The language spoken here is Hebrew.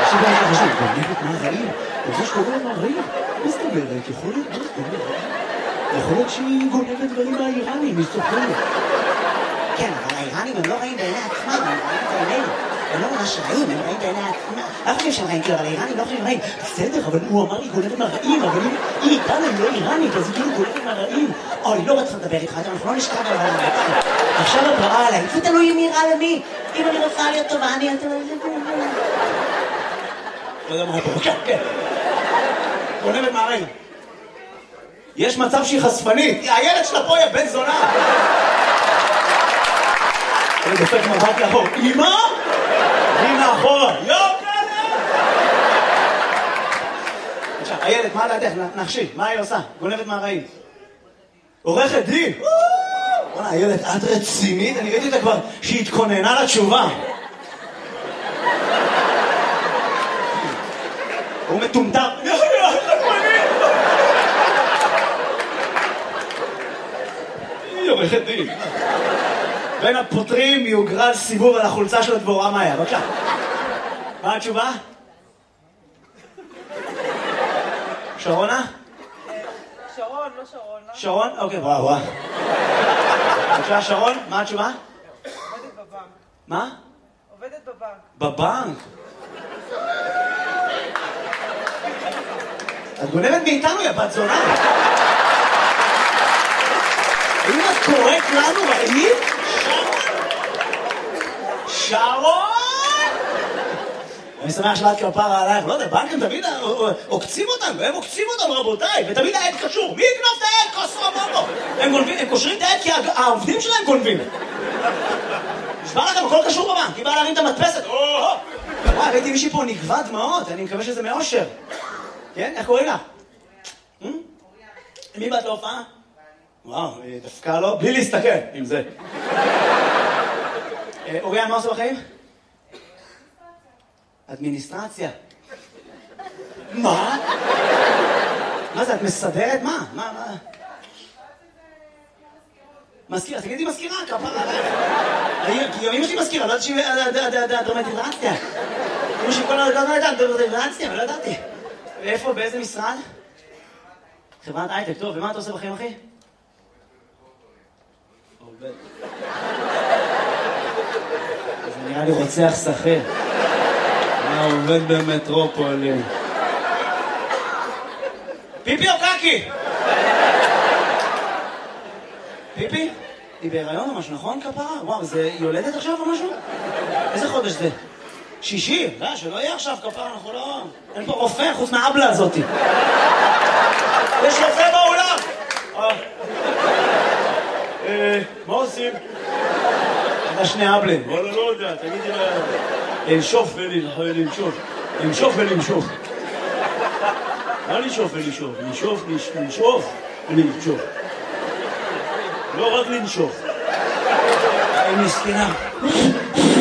עכשיו אני חושב, גונבת מהרעים? אתה חושב שגונבת מהרעים? מה זאת אומרת? יכול להיות שהיא גונבת דברים מהאיראנים, היא סופרת. כן, אבל האיראנים הם לא רעים בעיני עצמם, הם רעים בעינינו. הם לא ממש רעים, הם רעים בעיני עצמם. אנחנו חושבים שהם רעים, כאילו, אבל האיראנים לא חושבים רעים. בסדר, אבל הוא אמר היא גונבת מהרעים, אבל היא איתנו, היא לא איראנית, אז היא כאילו גונבת מהרעים. אוי, לא רוצה לדבר איתך, אנחנו לא נשכב על הרעיון. עכשיו את רעה עליי, זה תלוי מי רע למי. אם אני רוצה להיות טובה, אני אתן לזה. לא יודע מה פה, כן. גונבת מהרעים. יש מצב שהיא חשפנית. הילד שלה פה, יא בן זונה. אני דופק מבט לאחור. אמא? היא מאחורה. עכשיו, הילד, מה לידך? נחשי, מה היא עושה? גונבת מהרעים. עורכת דין. וואלה, הילד, את רצינית? אני ראיתי אותה כבר שהיא התכוננה לתשובה. הוא מטומטם. היא עורכת דין. בין הפותרים יוגרל סיבוב על החולצה של הדבורה מאיה. בבקשה. מה התשובה? שרונה? שרון, לא שרון. שרון? אוקיי, וואו. בבקשה, שרון, מה התשובה? עובדת בבנק. מה? עובדת בבנק. בבנק? את גונבת מאיתנו, יא בת זונה. האם את קוראת לנו רעים? שרון! אני שמח שלאת כפרה עלייך, לא יודע, בנקים תמיד עוקצים אותנו, הם עוקצים אותנו רבותיי, ותמיד העד קשור. מי יקנוב את העד? כוסו המומו. הם קושרים את העד כי העובדים שלהם גונבים. נשמע לכם, הכל קשור בבנק, היא באה להרים את המדפסת. וואי, ראיתי מישהי פה נגבה דמעות, אני מקווה שזה מאושר. כן? איך קוראים לה? מי באת להופעה? וואו, דווקא לא, בלי להסתכל עם זה. אוריאן, מה עושה בחיים? אדמיניסטרציה. מה? מה זה, את מסדרת? מה? מזכירה, תגידי מזכירה, כפרה עליך. כי גם אמא שלי מזכירה, לא יודעת שהיא דרמטיזציה. אמא שלי כל הזמן הייתה דרמטיזציה, אבל לא ידעתי. ואיפה, באיזה משרד? חברת הייטק, טוב, ומה אתה עושה בחיים, אחי? עובד. זה נראה לי רוצח שכיר. עובד במטרופולין. פיפי או קקי? פיפי? היא בהיריון או משהו, נכון כפרה? וואו, זה יולדת עכשיו או משהו? איזה חודש זה? שישי? לא, שלא יהיה עכשיו כפרה, אנחנו לא... אין פה רופא חוץ מהאבלה הזאתי. יש רופא באולם! מה עושים? אתה שני אבלים. וואלה, לא יודע, תגידי לה... לנשוף ולנשוף. לנשוף ולנשוף. מה לנשוף ולנשוף? לנשוף ולנשוף. לא רק לנשוף. היא מסכנה.